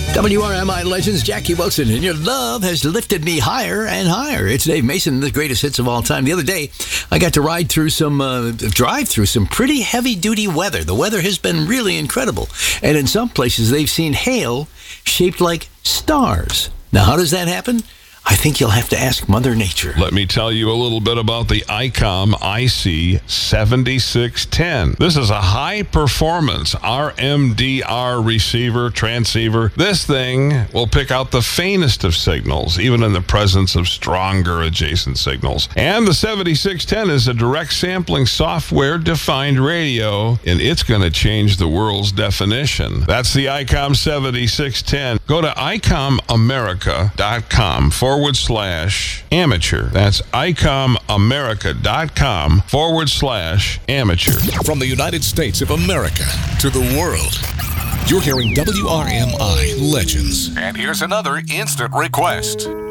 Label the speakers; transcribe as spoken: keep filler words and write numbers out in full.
Speaker 1: W R M I Legends, Jackie Wilson, and your love has lifted me higher and higher. It's Dave Mason, the greatest hits of all time. The other day, I got to ride through some, uh, drive through some pretty heavy-duty weather. The weather has been really incredible. And in some places, they've seen hail shaped like stars. Now, how does that happen? I think you'll have to ask Mother Nature.
Speaker 2: Let me tell you a little bit about the ICOM I C seventy-six ten. This is a high-performance R M D R receiver, transceiver. This thing will pick out the faintest of signals, even in the presence of stronger adjacent signals. And the seventy-six ten is a direct sampling software-defined radio, and it's going to change the world's definition. That's the ICOM seventy-six ten. Go to icom america dot com forward slash amateur. That's icom america dot com forward slash amateur.
Speaker 3: From the United States of America to the world, you're hearing W R M I Legends.
Speaker 4: And here's another instant request.